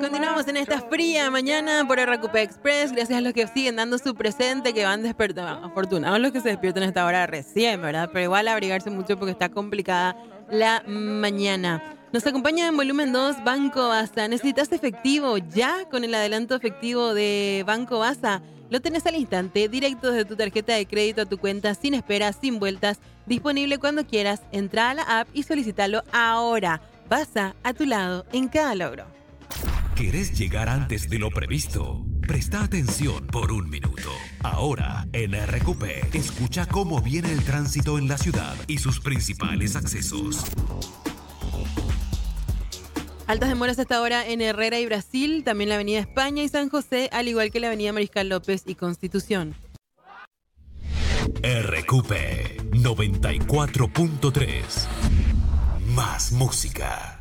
Continuamos en esta fría mañana por RQP Express. Gracias a los que siguen dando su presente, que van despertando. Afortunados los que se despiertan a esta hora recién, ¿verdad? Pero igual abrigarse mucho porque está complicada la mañana. Nos acompaña en volumen 2 Banco Baza. ¿Necesitas efectivo ya con el adelanto efectivo de Banco Baza? Lo tenés al instante, directo desde tu tarjeta de crédito a tu cuenta, sin esperas, sin vueltas, disponible cuando quieras. Entra a la app y solicítalo ahora. Baza, a tu lado en cada logro. ¿Querés llegar antes de lo previsto? Presta atención por un minuto. Ahora, en RQP, escucha cómo viene el tránsito en la ciudad y sus principales accesos. Altas demoras hasta ahora en Herrera y Brasil, también la avenida España y San José, al igual que la avenida Mariscal López y Constitución. RQP 94.3. Más música.